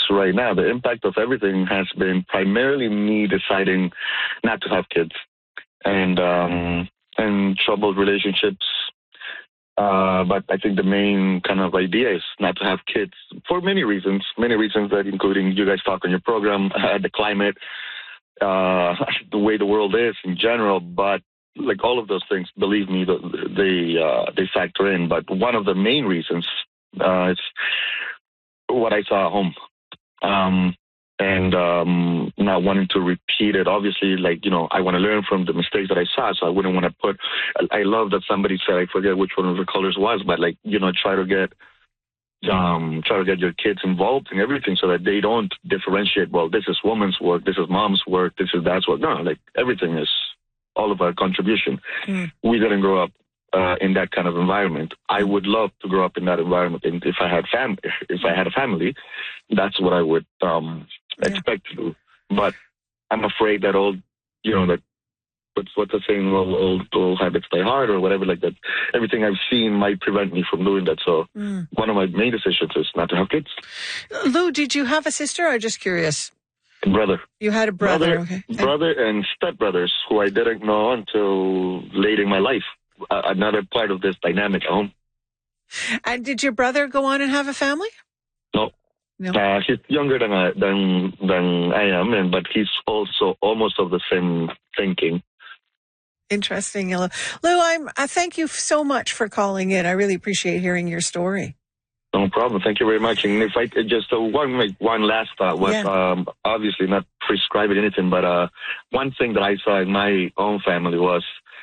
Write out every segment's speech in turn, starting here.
right now. The impact of everything has been primarily me deciding not to have kids and troubled relationships. But I think the main kind of idea is not to have kids for many reasons that including you guys talk on your program, the climate, the way the world is in general. But like all of those things, believe me, they factor in. But one of the main reasons is what I saw at home. And not wanting to repeat it. Obviously, like, you know, I want to learn from the mistakes that I saw, so I wouldn't want to put, I love that somebody said, I forget which one of the colors was, but like, you know, try to get your kids involved in everything so that they don't differentiate, well, this is woman's work, this is mom's work, this is dad's work. No, like everything is all of our contribution. We didn't grow up in that kind of environment. I would love to grow up in that environment. And if I had a family, that's what I would expect to do. But I'm afraid that what's the saying, old habits die hard or whatever like that. Everything I've seen might prevent me from doing that. So one of my main decisions is not to have kids. Lou, did you have a sister? I'm just curious. Brother. You had a brother, okay. Brother and stepbrothers who I didn't know until late in my life. Another part of this dynamic at home. And did your brother go on and have a family? No. He's younger than I am, but he's also almost of the same thinking. Interesting. Lou, I thank you so much for calling in. I really appreciate hearing your story. No problem. Thank you very much. And if I could just one last thought was obviously not prescribing anything, but one thing that I saw in my own family was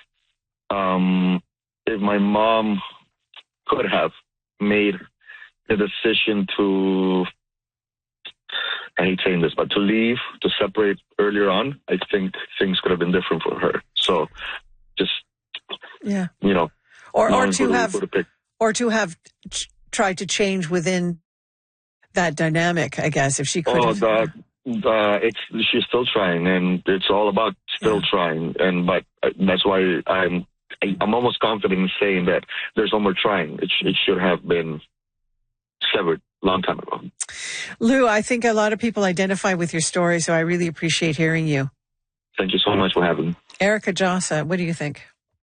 if my mom could have made the decision to, I hate saying this, but to leave, to separate earlier on, I think things could have been different for her. So just, you know, or to have tried to change within that dynamic, I guess, if she could have. She's still trying, and it's all about still trying. But that's why I'm almost confident in saying that there's no more trying. It should have been severed a long time ago. Lou, I think a lot of people identify with your story, so I really appreciate hearing you. Thank you so much for having me. Erica Jossa, what do you think?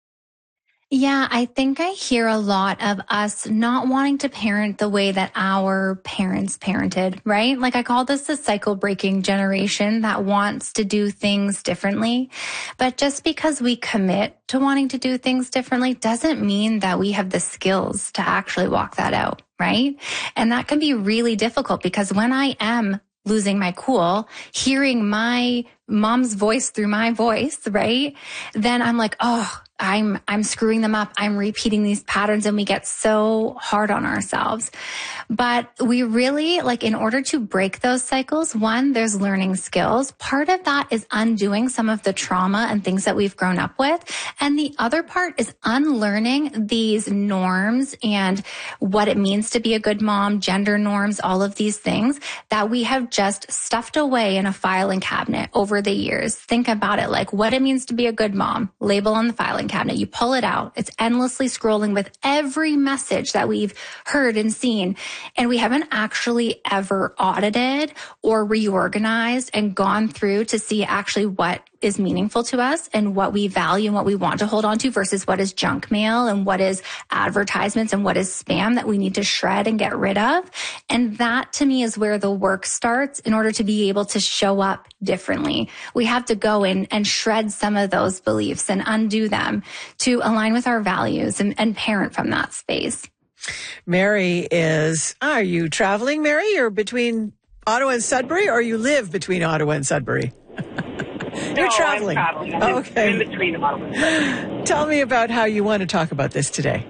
Yeah, I think I hear a lot of us not wanting to parent the way that our parents parented, right? Like I call this the cycle breaking generation that wants to do things differently. But just because we commit to wanting to do things differently doesn't mean that we have the skills to actually walk that out, right? And that can be really difficult because when I am losing my cool, hearing my mom's voice through my voice, right? Then I'm like, oh, I'm screwing them up. I'm repeating these patterns, and we get so hard on ourselves. But we really, like, in order to break those cycles, one, there's learning skills. Part of that is undoing some of the trauma and things that we've grown up with. And the other part is unlearning these norms and what it means to be a good mom, gender norms, all of these things that we have just stuffed away in a filing cabinet over the years. Think about it, like what it means to be a good mom, label on the filing cabinet. You pull it out. It's endlessly scrolling with every message that we've heard and seen. And we haven't actually ever audited or reorganized and gone through to see actually what is meaningful to us and what we value and what we want to hold on to versus what is junk mail and what is advertisements and what is spam that we need to shred and get rid of. And that to me is where the work starts in order to be able to show up differently. We have to go in and shred some of those beliefs and undo them to align with our values and parent from that space. Mary are you traveling, Mary? You're between Ottawa and Sudbury, or you live between Ottawa and Sudbury? You're traveling. I'm traveling. Okay. In between Ottawa and Sudbury. Tell me about how you want to talk about this today.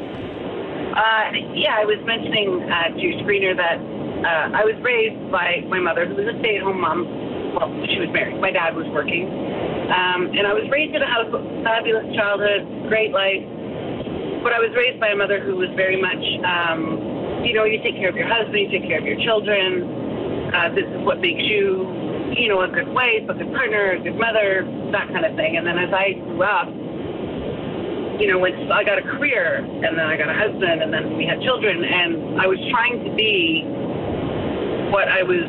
I was mentioning to your screener that I was raised by my mother, who was a stay-at-home mom. Well, she was married. My dad was working. And I was raised in a house with fabulous childhood, great life. But I was raised by a mother who was very much, you take care of your husband, you take care of your children. This is what makes you, a good wife, a good partner, a good mother, that kind of thing. And then as I grew up, I got a career, and then I got a husband, and then we had children, and I was trying to be what I was